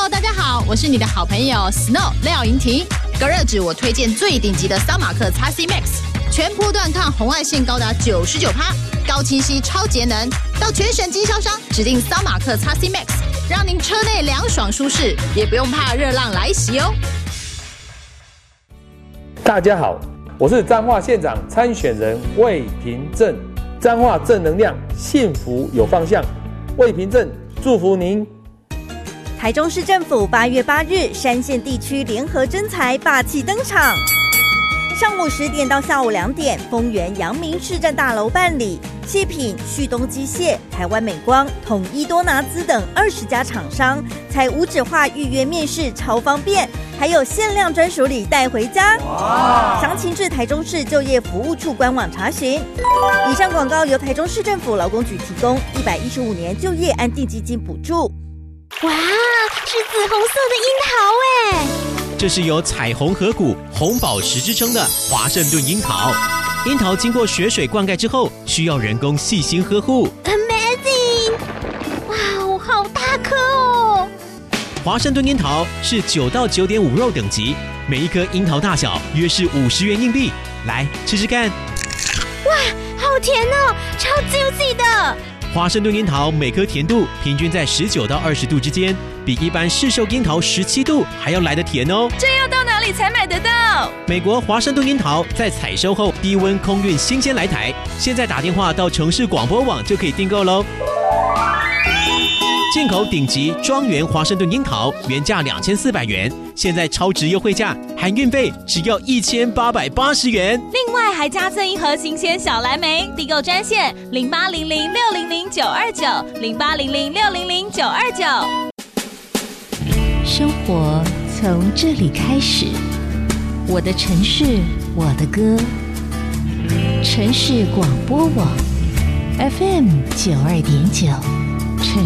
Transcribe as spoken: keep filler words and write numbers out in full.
Hello， 大家好，我是你的好朋友 Snow 廖莹婷。隔热纸我推荐最顶级的桑马克 X C Max， 全波段抗红外线高达 百分之九十九， 高清晰超节能。到全省经销商指定桑马克 X C Max， 让您车内凉爽舒适，也不用怕热浪来袭哦。 大家好，我是彰化县长参选人魏平正。彰化正能量，幸福有方向。魏平正祝福您。 台中市政府八月八日山线地区联合征才霸气登场，上午十点到下午两点，丰原阳明市政大楼办理。细品、旭东机械、台湾美光、统一多拿滋等二十家厂商，采无纸化预约面试，超方便，还有限量专属礼带回家。详情至台中市就业服务处官网查询。以上广告由台中市政府劳工局提供，一百一十五年就业安定基金补助。 哇，是紫红色的樱桃哎！ 这是有彩虹河谷、红宝石之称的华盛顿樱桃。樱桃经过雪水灌溉之后，需要人工细心呵护。 Amazing！ 哇，好大颗哦！ 华盛顿樱桃是九到九点五肉等级，每一颗樱桃大小约是五十元硬币。来吃吃看。 哇，好甜哦，超 juicy 的。 华盛顿樱桃每颗甜度平均在十九到二十度之间，比一般市售樱桃十七度还要来得甜哦。 这要到哪里才买得到？ 美国华盛顿樱桃在采收后低温空运新鲜来台，现在打电话到城市广播网就可以订购喽。进口顶级庄园华盛顿樱桃原价两千四百元，现在超值优惠价，含运费只要一千八百八十元。 另外还加赠一盒新鲜小蓝莓，订购专线零八零零六零零九二九零八零零六零零九二九。 生活从这里开始，我的城市，我的歌。城市广播网 F M 九二点九。